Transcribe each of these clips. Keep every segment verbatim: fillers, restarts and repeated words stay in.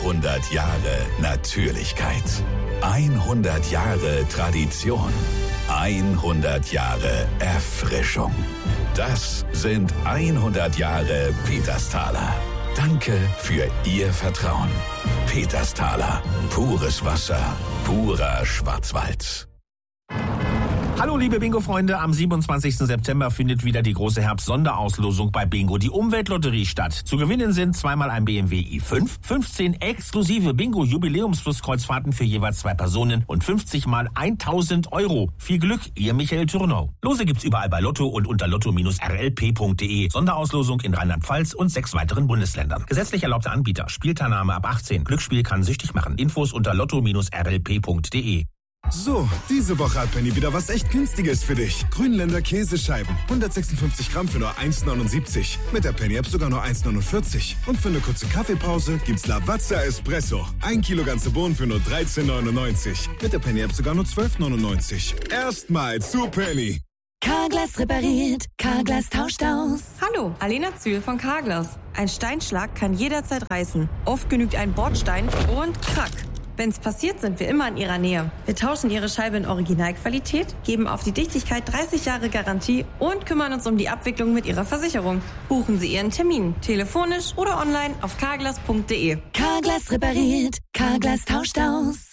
hundert Jahre Natürlichkeit. hundert Jahre Tradition. hundert Jahre Erfrischung. Das sind hundert Jahre Petersthaler. Danke für Ihr Vertrauen. Petersthaler. Pures Wasser. Purer Schwarzwald. Hallo liebe Bingo-Freunde, am siebenundzwanzigsten September findet wieder die große Herbst-Sonderauslosung bei Bingo, die Umweltlotterie, statt. Zu gewinnen sind zweimal ein B M W i fünf, fünfzehn exklusive Bingo-Jubiläumsflusskreuzfahrten für jeweils zwei Personen und fünfzig mal tausend Euro. Viel Glück, Ihr Michael Thürnau. Lose gibt's überall bei Lotto und unter lotto Bindestrich r l p punkt d e. Sonderauslosung in Rheinland-Pfalz und sechs weiteren Bundesländern. Gesetzlich erlaubter Anbieter. Spielteilnahme ab achtzehn. Glücksspiel kann süchtig machen. Infos unter lotto Bindestrich r l p punkt d e. So, diese Woche hat Penny wieder was echt Günstiges für dich. Grünländer Käsescheiben. hundertsechsundfünfzig Gramm für nur eins neunundsiebzig. Mit der Penny-App sogar nur eins neunundvierzig. Und für eine kurze Kaffeepause gibt's Lavazza Espresso. Ein Kilo ganze Bohnen für nur dreizehn neunundneunzig. Mit der Penny-App sogar nur zwölf neunundneunzig. Erstmal zu Penny. Carglass repariert, Carglass tauscht aus. Hallo, Alena Zühl von Carglass. Ein Steinschlag kann jederzeit reißen. Oft genügt ein Bordstein und krack. Wenn's passiert, sind wir immer in Ihrer Nähe. Wir tauschen Ihre Scheibe in Originalqualität, geben auf die Dichtigkeit dreißig Jahre Garantie und kümmern uns um die Abwicklung mit Ihrer Versicherung. Buchen Sie Ihren Termin, telefonisch oder online auf carglass punkt d e. Carglass repariert, Carglass tauscht aus.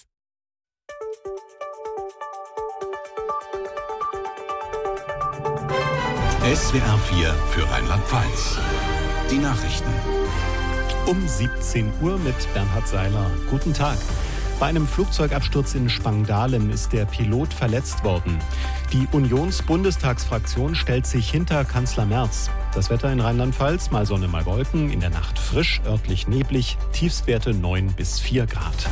S W R vier für Rheinland-Pfalz. Die Nachrichten. Um siebzehn Uhr mit Bernhard Seiler. Guten Tag. Bei einem Flugzeugabsturz in Spangdahlem ist der Pilot verletzt worden. Die Unions-Bundestagsfraktion stellt sich hinter Kanzler Merz. Das Wetter in Rheinland-Pfalz, mal Sonne, mal Wolken, in der Nacht frisch, örtlich neblig, Tiefstwerte neun bis vier Grad.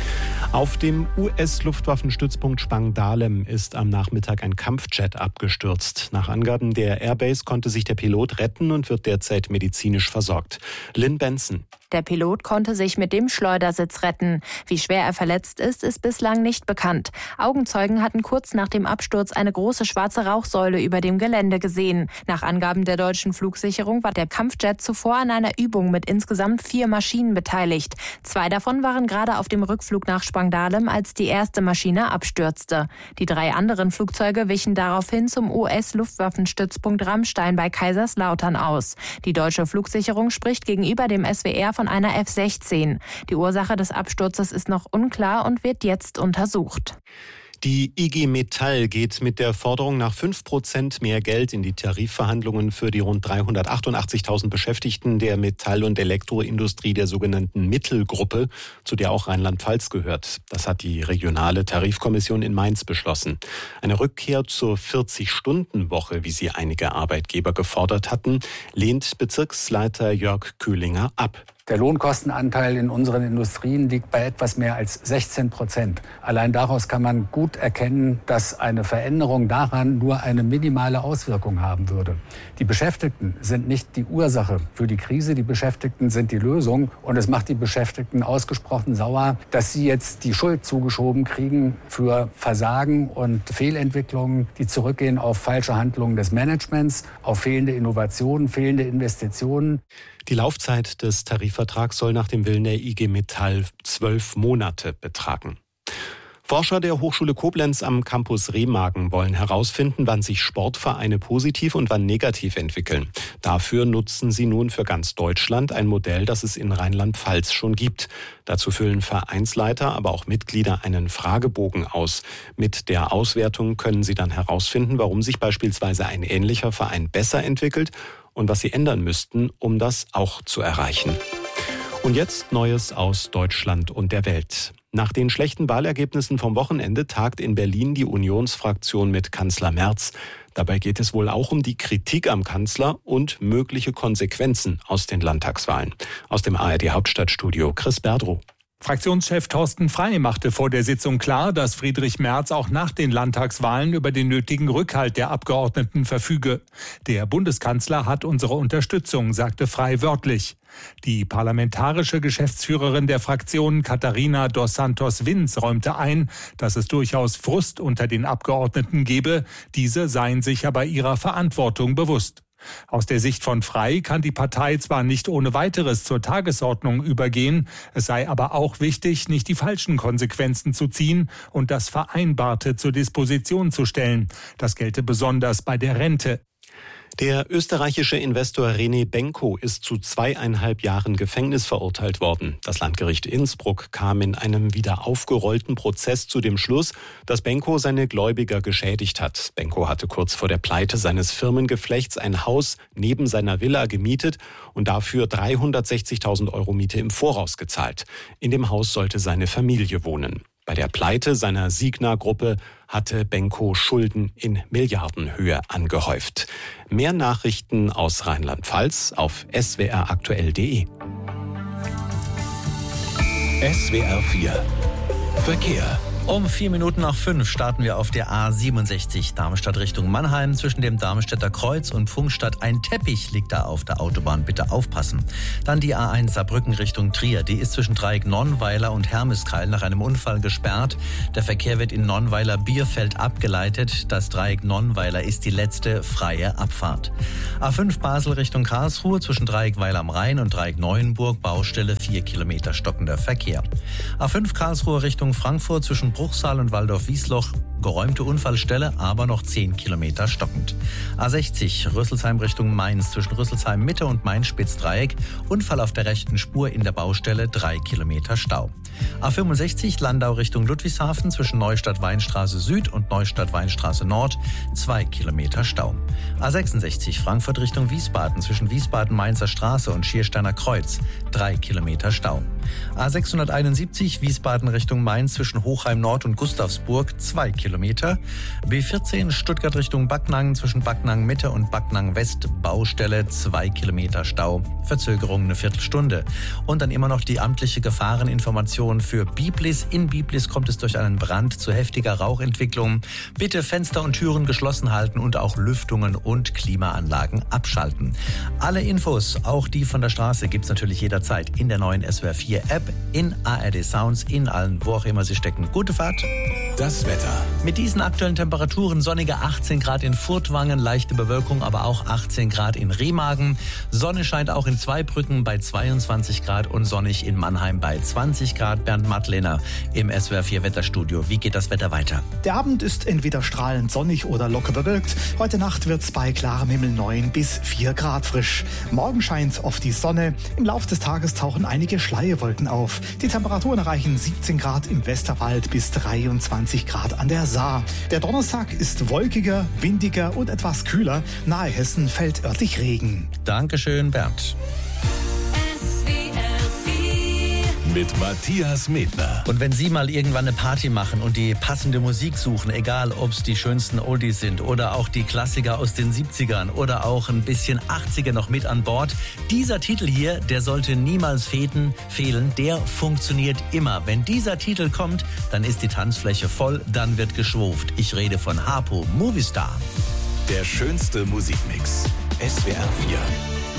Auf dem U S-Luftwaffenstützpunkt Spangdahlem ist am Nachmittag ein Kampfjet abgestürzt. Nach Angaben der Airbase konnte sich der Pilot retten und wird derzeit medizinisch versorgt. Lynn Benson. Der Pilot konnte sich mit dem Schleudersitz retten. Wie schwer er verletzt ist, ist bislang nicht bekannt. Augenzeugen hatten kurz nach dem Absturz eine große schwarze Rauchsäule über dem Gelände gesehen. Nach Angaben der deutschen Flugsicherung war der Kampfjet zuvor an einer Übung mit insgesamt vier Maschinen beteiligt. Zwei davon waren gerade auf dem Rückflug nach Spangdahlem, als die erste Maschine abstürzte. Die drei anderen Flugzeuge wichen daraufhin zum U S-Luftwaffenstützpunkt Ramstein bei Kaiserslautern aus. Die deutsche Flugsicherung spricht gegenüber dem S W R von einer F sechzehn. Die Ursache des Absturzes ist noch unklar und wird jetzt untersucht. Die I G Metall geht mit der Forderung nach fünf Prozent mehr Geld in die Tarifverhandlungen für die rund dreihundertachtundachtzigtausend Beschäftigten der Metall- und Elektroindustrie der sogenannten Mittelgruppe, zu der auch Rheinland-Pfalz gehört. Das hat die regionale Tarifkommission in Mainz beschlossen. Eine Rückkehr zur vierzig-Stunden-Woche, wie sie einige Arbeitgeber gefordert hatten, lehnt Bezirksleiter Jörg Köhlinger ab. Der Lohnkostenanteil in unseren Industrien liegt bei etwas mehr als sechzehn Prozent. Allein daraus kann man gut erkennen, dass eine Veränderung daran nur eine minimale Auswirkung haben würde. Die Beschäftigten sind nicht die Ursache für die Krise, die Beschäftigten sind die Lösung. Und es macht die Beschäftigten ausgesprochen sauer, dass sie jetzt die Schuld zugeschoben kriegen für Versagen und Fehlentwicklungen, die zurückgehen auf falsche Handlungen des Managements, auf fehlende Innovationen, fehlende Investitionen. Die Laufzeit des Tarifvertrags soll nach dem Willen der I G Metall zwölf Monate betragen. Forscher der Hochschule Koblenz am Campus Remagen wollen herausfinden, wann sich Sportvereine positiv und wann negativ entwickeln. Dafür nutzen sie nun für ganz Deutschland ein Modell, das es in Rheinland-Pfalz schon gibt. Dazu füllen Vereinsleiter, aber auch Mitglieder einen Fragebogen aus. Mit der Auswertung können sie dann herausfinden, warum sich beispielsweise ein ähnlicher Verein besser entwickelt und was sie ändern müssten, um das auch zu erreichen. Und jetzt Neues aus Deutschland und der Welt. Nach den schlechten Wahlergebnissen vom Wochenende tagt in Berlin die Unionsfraktion mit Kanzler Merz. Dabei geht es wohl auch um die Kritik am Kanzler und mögliche Konsequenzen aus den Landtagswahlen. Aus dem A R D Hauptstadtstudio Chris Berdrow. Fraktionschef Thorsten Frey machte vor der Sitzung klar, dass Friedrich Merz auch nach den Landtagswahlen über den nötigen Rückhalt der Abgeordneten verfüge. Der Bundeskanzler hat unsere Unterstützung, sagte Frey wörtlich. Die parlamentarische Geschäftsführerin der Fraktion, Katharina dos Santos Vins, räumte ein, dass es durchaus Frust unter den Abgeordneten gebe. Diese seien sich aber ihrer Verantwortung bewusst. Aus der Sicht von Frei kann die Partei zwar nicht ohne weiteres zur Tagesordnung übergehen, es sei aber auch wichtig, nicht die falschen Konsequenzen zu ziehen und das Vereinbarte zur Disposition zu stellen. Das gelte besonders bei der Rente. Der österreichische Investor René Benko ist zu zweieinhalb Jahren Gefängnis verurteilt worden. Das Landgericht Innsbruck kam in einem wieder aufgerollten Prozess zu dem Schluss, dass Benko seine Gläubiger geschädigt hat. Benko hatte kurz vor der Pleite seines Firmengeflechts ein Haus neben seiner Villa gemietet und dafür dreihundertsechzigtausend Euro Miete im Voraus gezahlt. In dem Haus sollte seine Familie wohnen. Bei der Pleite seiner Signa-Gruppe hatte Benko Schulden in Milliardenhöhe angehäuft. Mehr Nachrichten aus Rheinland-Pfalz auf s w r aktuell punkt d e. S W R vier Verkehr. Um vier Minuten nach fünf starten wir auf der A siebenundsechzig Darmstadt Richtung Mannheim. Zwischen dem Darmstädter Kreuz und Pfungstadt ein Teppich liegt da auf der Autobahn. Bitte aufpassen. Dann die A eins Saarbrücken Richtung Trier. Die ist zwischen Dreieck Nonnweiler und Hermeskeil nach einem Unfall gesperrt. Der Verkehr wird in Nonnweiler-Bierfeld abgeleitet. Das Dreieck Nonnweiler ist die letzte freie Abfahrt. A fünf Basel Richtung Karlsruhe zwischen Dreieck Weil am Rhein und Dreieck Neuenburg. Baustelle vier Kilometer stockender Verkehr. A fünf Karlsruhe Richtung Frankfurt zwischen Bruchsal und Waldorf-Wiesloch, geräumte Unfallstelle, aber noch zehn Kilometer stockend. A sechzig Rüsselsheim Richtung Mainz zwischen Rüsselsheim Mitte und Main-Spitz-Dreieck, Unfall auf der rechten Spur in der Baustelle, drei Kilometer Stau. A fünfundsechzig Landau Richtung Ludwigshafen zwischen Neustadt-Weinstraße Süd und Neustadt-Weinstraße Nord, zwei Kilometer Stau. A sechsundsechzig Frankfurt Richtung Wiesbaden zwischen Wiesbaden-Mainzer Straße und Schiersteiner Kreuz, drei Kilometer Stau. A sechshunderteinundsiebzig Wiesbaden Richtung Mainz zwischen Hochheim Nord und Gustavsburg, zwei Kilometer. B vierzehn Stuttgart Richtung Backnang zwischen Backnang Mitte und Backnang West, Baustelle, zwei Kilometer Stau. Verzögerung eine Viertelstunde. Und dann immer noch die amtliche Gefahreninformation für Biblis. In Biblis kommt es durch einen Brand zu heftiger Rauchentwicklung. Bitte Fenster und Türen geschlossen halten und auch Lüftungen und Klimaanlagen abschalten. Alle Infos, auch die von der Straße, gibt's natürlich jederzeit in der neuen S W R vier App, in A R D Sounds, in allen, wo auch immer sie stecken. Gute Fahrt. Das Wetter. Mit diesen aktuellen Temperaturen sonnige achtzehn Grad in Furtwangen, leichte Bewölkung, aber auch achtzehn Grad in Remagen. Sonne scheint auch in Zweibrücken bei zweiundzwanzig Grad und sonnig in Mannheim bei zwanzig Grad. Bernd Mattlehner im S W R vier Wetterstudio. Wie geht das Wetter weiter? Der Abend ist entweder strahlend sonnig oder locker bewölkt. Heute Nacht wird es bei klarem Himmel neun bis vier Grad frisch. Morgen scheint oft die Sonne. Im Laufe des Tages tauchen einige Schleierwolken auf. Die Temperaturen erreichen siebzehn Grad im Westerwald bis dreiundzwanzig Grad an der Saar. Der Donnerstag ist wolkiger, windiger und etwas kühler. Nahe Hessen fällt örtlich Regen. Dankeschön, Bernd. Mit Matthias Medner. Und wenn Sie mal irgendwann eine Party machen und die passende Musik suchen, egal ob es die schönsten Oldies sind oder auch die Klassiker aus den siebzigern oder auch ein bisschen achtziger noch mit an Bord, dieser Titel hier, der sollte niemals fehlen, fehlen, der funktioniert immer. Wenn dieser Titel kommt, dann ist die Tanzfläche voll, dann wird geschwuft. Ich rede von Harpo, Movistar. Der schönste Musikmix. S W R vier.